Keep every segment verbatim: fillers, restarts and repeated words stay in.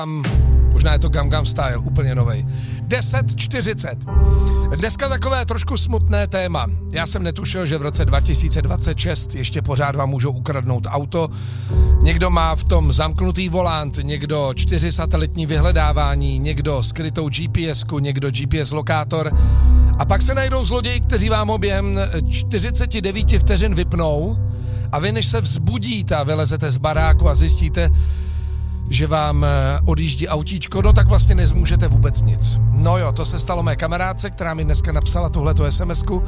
Možná je to Gangnam Style, úplně novej. deset čtyřicet. Dneska takové trošku smutné téma. Já jsem netušil, že v roce dva tisíce dvacet šest ještě pořád vám můžou ukradnout auto. Někdo má v tom zamknutý volant, někdo čtyři satelitní vyhledávání, někdo skrytou G P S ku, někdo G P S lokátor. A pak se najdou zloději, kteří vám ho během čtyřicet devět vteřin vypnou a vy, než se vzbudíte a vylezete z baráku a zjistíte, že vám odjíždí autíčko, no tak vlastně nezmůžete vůbec nic. No jo, to se stalo mé kamarádce, která mi dneska napsala tuhletu es em esku,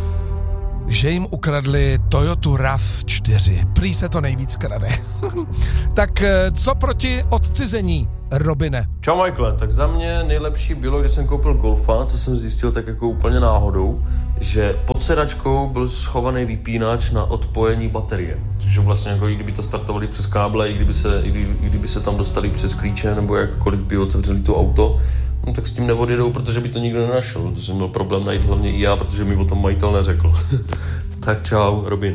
že jim ukradli Toyota RAV čtyři. Prý se to nejvíc krade. Tak co proti odcizení, Robine? Čau Michael, tak za mě nejlepší bylo, když jsem koupil Golfa, co jsem zjistil tak jako úplně náhodou, že pod sedačkou byl schovaný vypínač na odpojení baterie. Takže vlastně jako i kdyby to startovali přes káble, i kdyby se, i kdyby, i kdyby se tam dostali přes klíče, nebo jakkoliv by otevřeli to auto, no tak s tím neodjedou, protože by to nikdo nenašel. To jsem měl problém najít hlavně i já, protože mi o tom majitel neřekl. Tak čau, Robin.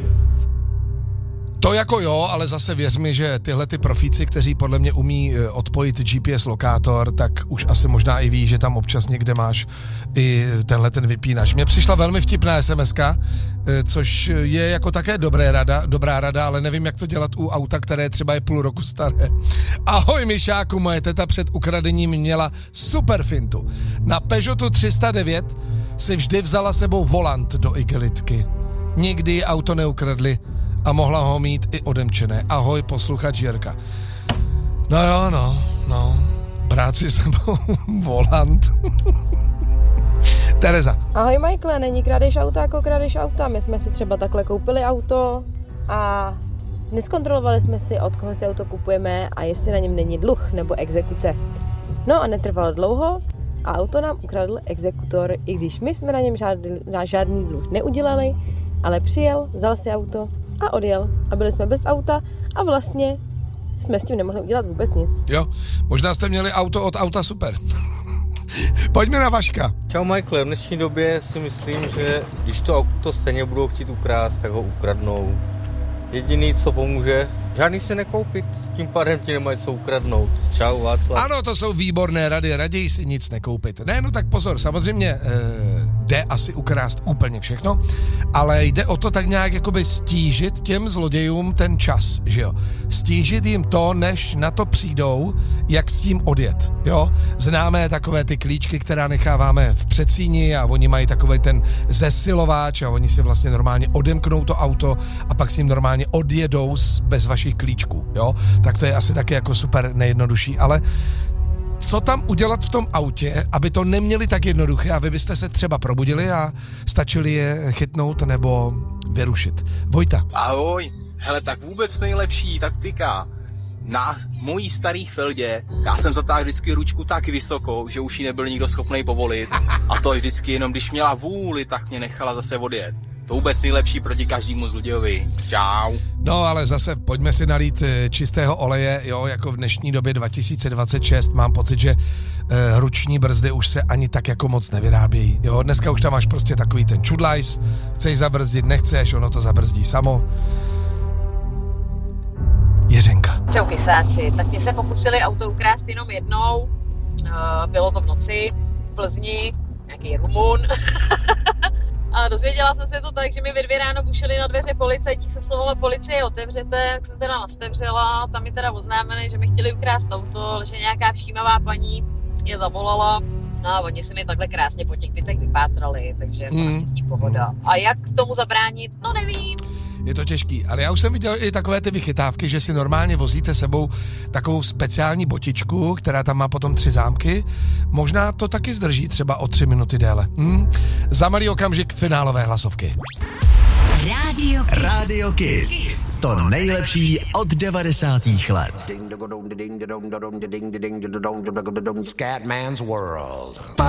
To jako jo, ale zase věř mi, že tyhle ty profíci, kteří podle mě umí odpojit G P S lokátor, tak už asi možná i ví, že tam občas někde máš i tenhle ten vypínač. Mně přišla velmi vtipná es em eska, což je jako také dobré rada, dobrá rada, ale nevím, jak to dělat u auta, které třeba je půl roku staré. Ahoj Mišáku, moje teta před ukradením měla super fintu. Na Peugeotu tři sta devět si vždy vzala sebou volant do igelitky. Nikdy auto neukradli a mohla ho mít i odemčené. Ahoj, posluchač Jirka. No jo, no, no, brát si s sebou volant. Tereza. Ahoj Michael, není kradeš auta jako kradeš auta. My jsme si třeba takhle koupili auto a neskontrolovali jsme si, od koho si auto kupujeme a jestli na něm není dluh nebo exekuce. No a netrvalo dlouho a auto nám ukradl exekutor, i když my jsme na něm žádný, žádný dluh neudělali, ale přijel, vzal si auto a odjel. A byli jsme bez auta a vlastně jsme s tím nemohli udělat vůbec nic. Jo, možná jste měli auto od auta super. Pojďme na Vaška. Čau Michael, v dnešní době si myslím, že když to auto stejně budou chtít ukrást, tak ho ukradnou. Jediný, co pomůže, žádný si nekoupit, tím pádem ti nemají co ukradnout. Čau Václav. Ano, to jsou výborné rady, raději si nic nekoupit. Ne, no tak pozor, samozřejmě e, jde asi ukrást úplně všechno, ale jde o to tak nějak jakoby stížit těm zlodějům ten čas, že jo. Stížit jim to, než na to přijdou, jak s tím odjet, jo. Známe takové ty klíčky, která necháváme v předsíni a oni mají takový ten zesilováč a oni si vlastně normálně odemknou to auto a pak s ním normálně odjedou bez vašich klíčků, jo. Tak to je asi taky jako super nejjednodušší, ale co tam udělat v tom autě, aby to neměli tak jednoduché a vy byste se třeba probudili a stačili je chytnout nebo vyrušit. Vojta. Ahoj, hele, tak vůbec nejlepší taktika. Na mojí starý Feldě já jsem zatáhl vždycky ručku tak vysoko, že už ji nebyl nikdo schopný povolit. A to vždycky jenom, když měla vůli, tak mě nechala zase odjet. To vůbec nejlepší proti každému zlodějovi. Čau. No ale zase pojďme si nalít čistého oleje, jo, jako v dnešní době dva tisíce dvacet šest mám pocit, že eh, ruční brzdy už se ani tak jako moc nevyrábějí, jo, dneska už tam máš prostě takový ten čudlajs, chceš zabrzdit, nechceš, ono to zabrzdí samo. Jiřenka. Čau kysáci, tak mě se pokusili auto ukrást jenom jednou, uh, bylo to v noci v Plzni, nějaký Rumun. A dozvěděla jsem se to tak, že mi ve dvě ráno bušili na dveře policajti se slovem policie otevřete, tak jsem teda nastevřela, tam mi teda oznámili, že mi chtěli ukrást auto, ale že nějaká všímavá paní je zavolala. No a oni si mi takhle krásně po těch bytech vypátrali, takže je to mm. naštěstí pohoda. A jak tomu zabránit, no nevím. Je to těžký, ale já už jsem viděl i takové ty vychytávky, že si normálně vozíte sebou takovou speciální botičku, která tam má potom tři zámky. Možná to taky zdrží třeba o tři minuty déle. Hm? Za malý okamžik finálové hlasovky. Radio Kiss. Radio Kiss. To nejlepší od devadesátých let. Scatman's World.